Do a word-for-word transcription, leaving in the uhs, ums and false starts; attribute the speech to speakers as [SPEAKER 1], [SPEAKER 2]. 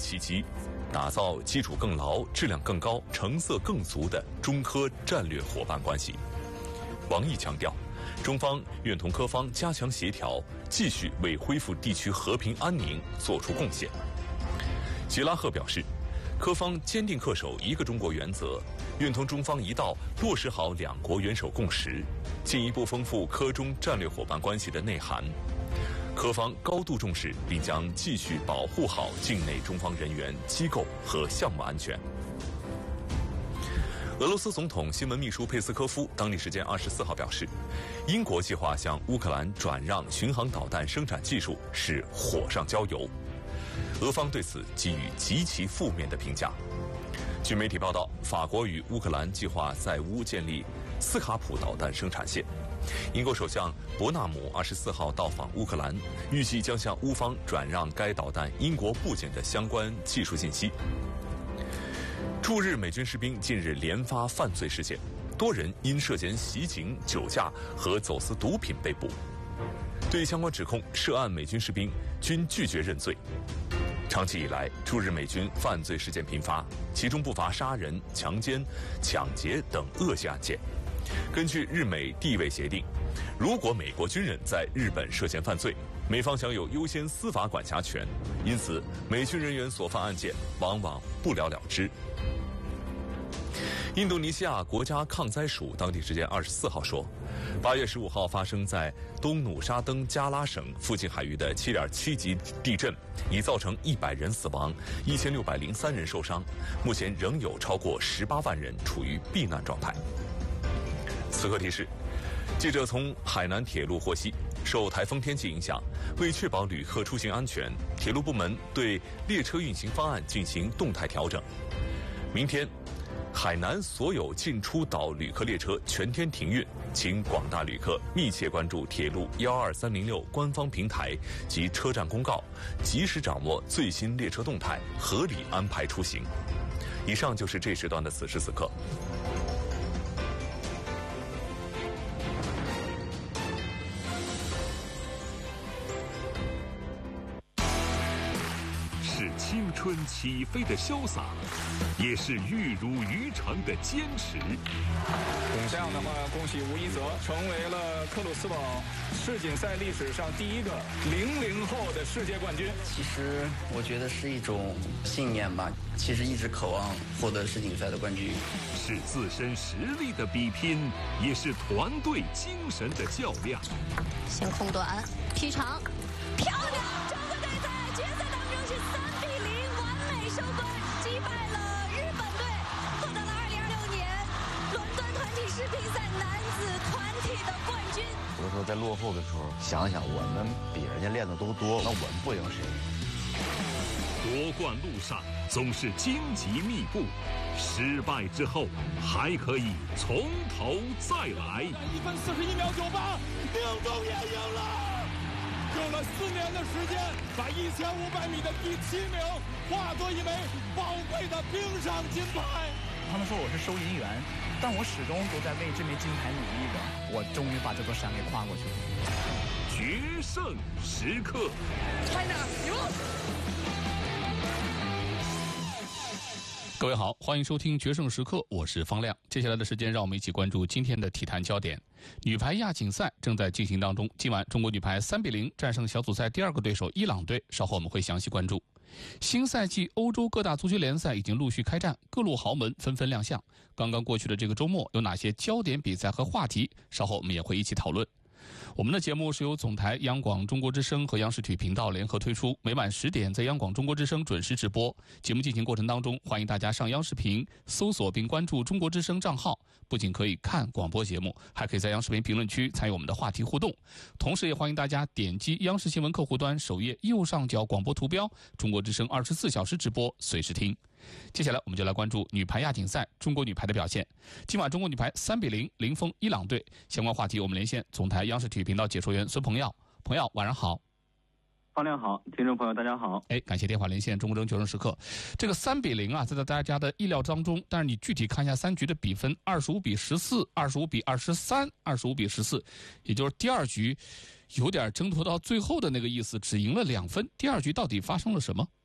[SPEAKER 1] 契机，打造基础更牢、质量更高、成色更足的中科战略伙伴关系。王毅强调，中方愿同科方加强协调，继续为恢复地区和平安宁作出贡献。谢拉赫表示，科方坚定恪守一个中国原则，愿同中方一道落实好两国元首共识，进一步丰富科中战略伙伴关系的内涵。科方高度重视，并将继续保护好境内中方人员、机构和项目安全。俄罗斯总统新闻秘书佩斯科夫当地时间二十四号表示，英国计划向乌克兰转让巡航导弹生产技术是火上浇油。俄方对此给予极其负面的评价。据媒体报道，法国与乌克兰计划在乌建立斯卡普导弹生产线。英国首相伯纳姆二十四号到访乌克兰，预计将向乌方转让该导弹英国部件的相关技术信息。驻日美军士兵近日连发犯罪事件，多人因涉嫌袭警、酒驾和走私毒品被捕。对相关指控，涉案美军士兵均拒绝认罪。长期以来，驻日美军犯罪事件频发，其中不乏杀人、强奸、抢劫等恶性案件。根据日美地位协定，如果美国军人在日本涉嫌犯罪，美方享有优先司法管辖权，因此美军人员所犯案件往往不了了之。印度尼西亚国家抗灾署当地时间二十四号说，八月十五号发生在东努沙登加拉省附近海域的七点七级地震，已造成一百人死亡，一千六百零三人受伤，目前仍有超过十八万人处于避难状态。此刻提示，记者从海南铁路获悉，受台风天气影响，为确保旅客出行安全，铁路部门对列车运行方案进行动态调整。明天海南所有进出岛旅客列车全天停运，请广大旅客密切关注铁路幺二三零六官方平台及车站公告，及时掌握最新列车动态，合理安排出行。以上就是这时段的此时此刻。
[SPEAKER 2] 是青春起飞的潇洒，也是玉如渔场的坚持。
[SPEAKER 3] 这样的话，恭喜吴一泽成为了克鲁斯堡世锦赛历史上第一个零零后的世界冠军。
[SPEAKER 4] 其实我觉得是一种信念吧，其实一直渴望获得世锦赛的冠军。
[SPEAKER 2] 是自身实力的比拼，也是团队精神的较量。
[SPEAKER 5] 先空短，劈长，漂亮！中国队在决赛当中是三比零完美收官，击败了日本队，获得了二零二六年伦敦团体世乒赛男子团体的冠军。
[SPEAKER 6] 有的时候在落后的时候，想想我们比人家练的都多，那我们不赢谁？
[SPEAKER 2] 夺冠路上总是荆棘密布，失败之后还可以从头再来。
[SPEAKER 3] 一分四十一秒九八，丁中也赢了。用了四年的时间，把一千五百米的第七名化作一枚宝贵的冰上金牌。
[SPEAKER 7] 他们说我是收银员，但我始终都在为这枚金牌努力着。我终于把这座山给跨过去了。
[SPEAKER 2] 决胜时刻
[SPEAKER 5] ，China 赢了！
[SPEAKER 8] 各位好，欢迎收听《决胜时刻》，我是方亮。接下来的时间，让我们一起关注今天的体坛焦点。女排亚锦赛正在进行当中，今晚中国女排三比零战胜小组赛第二个对手伊朗队，稍后我们会详细关注。新赛季欧洲各大足球联赛已经陆续开战，各路豪门纷纷亮相。刚刚过去的这个周末，有哪些焦点比赛和话题？稍后我们也会一起讨论。我们的节目是由总台央广中国之声和央视体育频道联合推出，每晚十点在央广中国之声准时直播。节目进行过程当中，欢迎大家上央视频搜索并关注中国之声账号，不仅可以看广播节目，还可以在央视频评论区参与我们的话题互动。同时也欢迎大家点击央视新闻客户端首页右上角广播图标，中国之声二十四小时直播，随时听。接下来我们就来关注女排亚锦赛中国女排的表现。今晚中国女排三比零零封伊朗队，相关话题我们连线总台央视体育频道解说员孙鹏耀。鹏耀，晚上好。
[SPEAKER 9] 方亮好，听众朋友大家好。
[SPEAKER 8] 哎，感谢电话连线中国决胜时刻。这个三比零啊，在大家的意料当中，但是你具体看一下三局的比分，二十五比十四，二十五比二十三，二十五比十四，也就是第二局有点争夺到最后的那个意思，只赢了两分。第二局到底发生了什么？